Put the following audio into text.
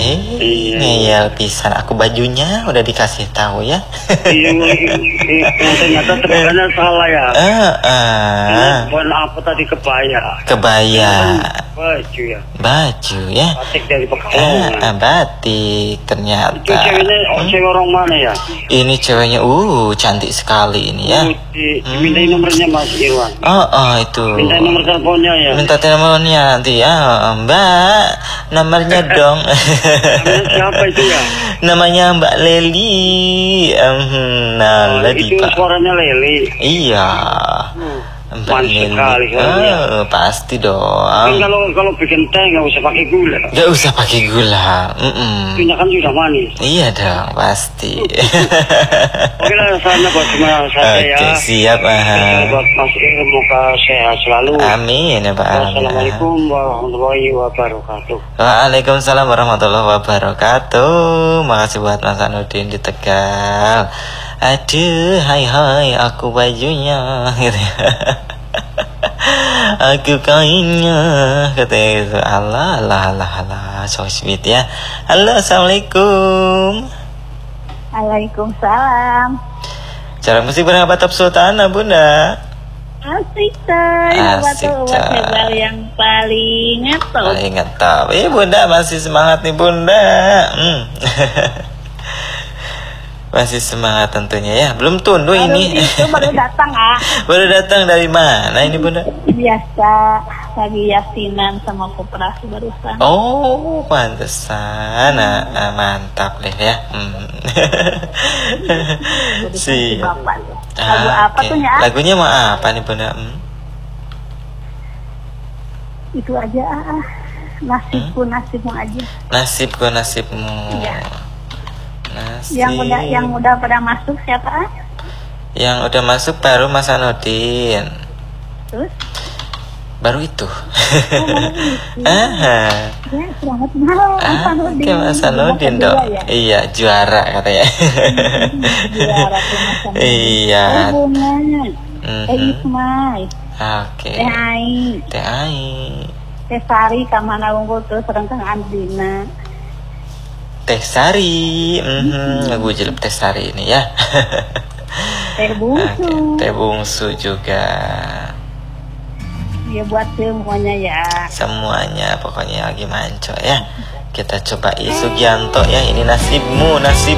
Ngeyel pisan. Aku bajunya udah dikasih tahu ya. Ternyata tebakannya salah ya. Bukan apa tadi, kebaya. Baju ya. Baju ya. Batik dari Pekalongan. Batik ternyata. Itu ceweknya cewek orang mana ya? Ini ceweknya cantik sekali ini ya. Minta nomornya Mas Irwan. Itu. Minta nomor teleponnya ya. Minta teleponnya nanti ya, Mbak. Nomornya dong. Namanya siapa itu ya? Namanya Mbak Leli. Itu suaranya Leli. Iya. Mbak Leli. Sekali, pasti dong. Tapi kalau bikin teh nggak usah pakai gula. Nggak usah pakai gula. Punya kan sudah manis. Iya dong, pasti. Oke lah, salamnya buat semua saya ya. Oke, siap. Buat Mas Ir, semoga sehat selalu. Amin ya Pak. Assalamualaikum warahmatullahi wabarakatuh. Waalaikumsalam warahmatullahi wabarakatuh. Makasih buat Mas Anudin di Tegal. Aduh, hai aku bajunya gitu. Aku kainnya katanya gitu. Allah so sweet ya. Halo, assalamualaikum. Waalaikumsalam. Cara mesti berapa top sultana Bunda? Asik coy. Obat herbal yang paling ngetop. Bunda masih semangat nih Bunda. Masih semangat tentunya ya. Belum tunduh ini. Itu baru datang Baru datang dari mana ini Bunda? Biasa lagi yasinan sama koperasi barusan. Oh, pantesan. Mantap deh ya. Lagu apa tuh ya? Lagunya mau apa nih Bunda? Itu aja nasibmu aja. Nasibmu. Ya. Yang udah pada masuk siapa? Yang udah masuk baru Mas Anudin. Terus? Baru itu. Ya, selamat malam Mas Anudin dong. Ya? Iya, juara katanya. Juara tuh Mas Anudin. Iya. Ismai. Oke. Teh Ai. Teh Sari kamana unggul terus rengkang Andina. Teh Sari, lagu jelek Teh Sari ini ya. Teh Bungsu. Teh Bungsu juga. Ya buat semuanya ya. Semuanya pokoknya lagi manco ya. Kita coba Sugianto ya. Ini nasibmu.